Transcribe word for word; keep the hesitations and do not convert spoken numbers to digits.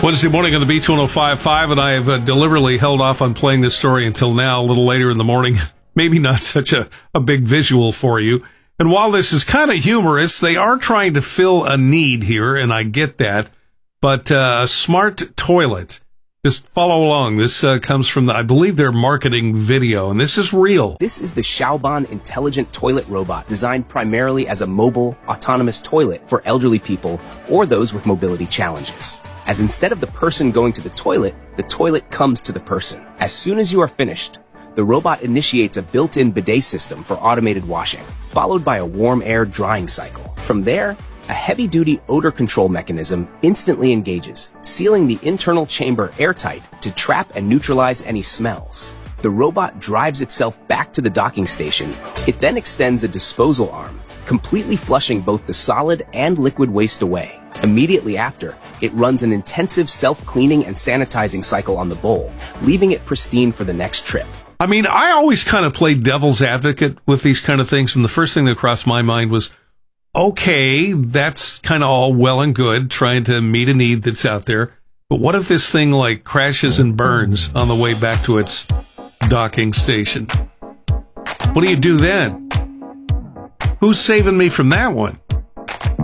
Wednesday morning on the Beach one oh five point five, and I have uh, deliberately held off on playing this story until now, a little later in the morning. Maybe not such a, a big visual for you. And while this is kind of humorous, they are trying to fill a need here, and I get that. But uh, a smart toilet. Just follow along. This uh, comes from, the, I believe, their marketing video, and this is real. This is the Xiaoban intelligent toilet robot, designed primarily as a mobile, autonomous toilet for elderly people or those with mobility challenges. As instead of the person going to the toilet, the toilet comes to the person. As soon as you are finished, the robot initiates a built-in bidet system for automated washing, followed by a warm air drying cycle. From there, a heavy-duty odor control mechanism instantly engages, sealing the internal chamber airtight to trap and neutralize any smells. The robot drives itself back to the docking station. It then extends a disposal arm, completely flushing both the solid and liquid waste away. Immediately after, it runs an intensive self-cleaning and sanitizing cycle on the bowl, leaving it pristine for the next trip. I mean, I always kind of play devil's advocate with these kind of things, and the first thing that crossed my mind was, okay, that's kind of all well and good, trying to meet a need that's out there, but what if this thing, like, crashes and burns on the way back to its docking station? What do you do then? Who's saving me from that one?